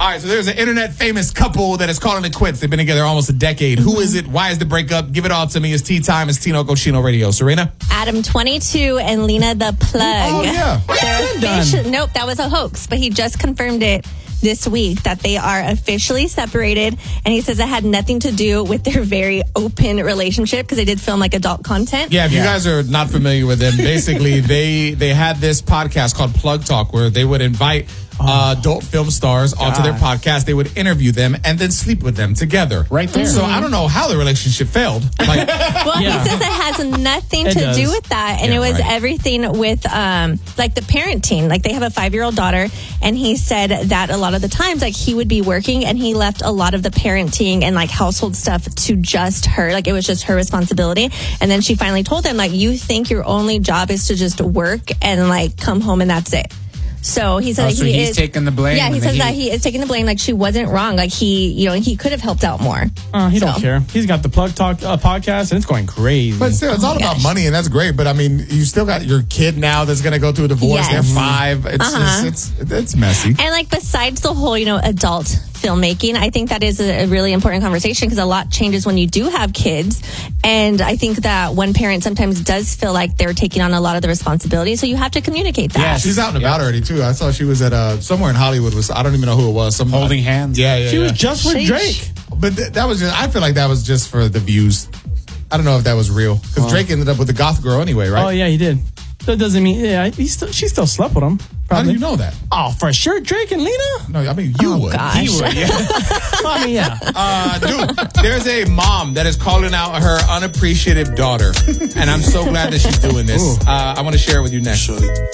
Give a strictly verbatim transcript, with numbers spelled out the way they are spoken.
All right, so there's an internet famous couple that is calling it quits. They've been together almost a decade. Mm-hmm. Who is it? Why is the breakup? Give it all to me. It's tea time. It's Tino Cochino Radio. Serena? Adam twenty-two and Lena the Plug. Oh, yeah. They're official- nope, that was a hoax, but he just confirmed it this week that they are officially separated, and he says it had nothing to do with their very open relationship because they did film like adult content. Yeah, if you Yeah. guys are not familiar with them, basically they they had this podcast called Plug Talk where they would invite uh, adult film stars onto their podcast. They would interview them and then sleep with them together. Right there. So I don't know how the relationship failed. Like, Well, Yeah. he says it has nothing It to does. do with that. And Yeah, it was right. everything with um, like the parenting. Like they have a five-year-old daughter, and he said that a lot of the times like he would be working and he left a lot of the parenting and like household stuff to just her. Like it was just her responsibility. And then she finally told him, like, you think your only job is to just work and like come home and that's it. So he said Oh, that so he he's is taking the blame Yeah, he and says that that he- he is taking the blame. Like she wasn't wrong. Like he, you know, he could have helped out more. Uh, he So. don't care. He's got the Plug Talk uh, podcast, and it's going crazy. but still, it's all about gosh. money, and that's great. But I mean, you still got your kid now that's going to go through a divorce. Yes. They're five. It's, Uh-huh. just, it's it's messy. And like besides the whole, you know, adult filmmaking, I think that is a, a really important conversation because a lot changes when you do have kids. And I think that one parent sometimes does feel like they're taking on a lot of the responsibility. So you have to communicate that. Yeah, she's out and about already too. I saw she was at uh, somewhere in Hollywood. Was I don't even know who it was. Some Holding hands. Yeah, yeah. she yeah. was just with Sheesh. Drake. But th- that was just. I feel like that was just for the views. I don't know if that was real because Drake ended up with the goth girl anyway, right? Oh yeah, he did. That doesn't mean yeah. He still, she still slept with him. How do Probably. you know that? Oh, for sure, Drake and Lena. No, I mean you Oh, would. gosh. He would. Yeah. I mean, yeah. Uh, dude, there's a mom that is calling out her unappreciative daughter, and I'm so glad that she's doing this. Uh, I want to share it with you next.